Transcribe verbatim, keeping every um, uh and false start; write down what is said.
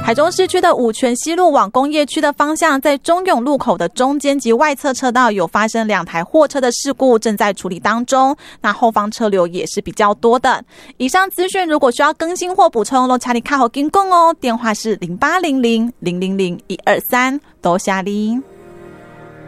台中市区的五权西路往工业区的方向，在中永路口的中间及外侧车道有发生两台货车的事故，正在处理当中。那后方车流也是比较多的。以上资讯如果需要更新或补充，都请你卡好跟讲哦。电话是零八零零零零零一二三，多谢你。